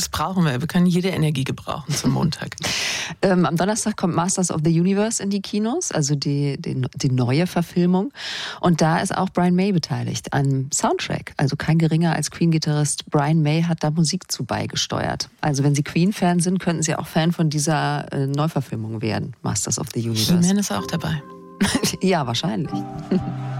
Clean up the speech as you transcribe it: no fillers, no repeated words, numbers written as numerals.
das brauchen wir. Wir können jede Energie gebrauchen zum Montag. Am Donnerstag kommt Masters of the Universe in die Kinos, also die neue Verfilmung. Und da ist auch Brian May beteiligt am Soundtrack. Also kein geringer als Queen-Gitarrist Brian May hat da Musik zu beigesteuert. Also wenn Sie Queen-Fan sind, könnten Sie auch Fan von dieser Neuverfilmung werden, Masters of the Universe. He-Man ist auch dabei. Ja, wahrscheinlich.